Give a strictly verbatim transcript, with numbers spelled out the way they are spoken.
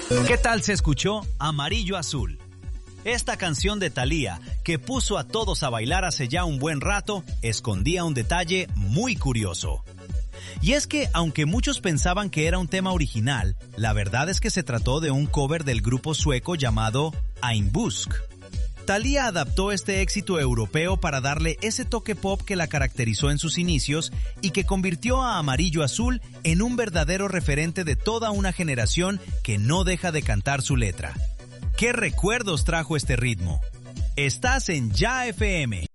¿Qué tal se escuchó Amarillo Azul? Esta canción de Thalía, que puso a todos a bailar hace ya un buen rato, escondía un detalle muy curioso. Y es que, aunque muchos pensaban que era un tema original, la verdad es que se trató de un cover del grupo sueco llamado Ein Busk. Thalía adaptó este éxito europeo para darle ese toque pop que la caracterizó en sus inicios y que convirtió a Amarillo Azul en un verdadero referente de toda una generación que no deja de cantar su letra. ¿Qué recuerdos trajo este ritmo? Estás en Ya F M.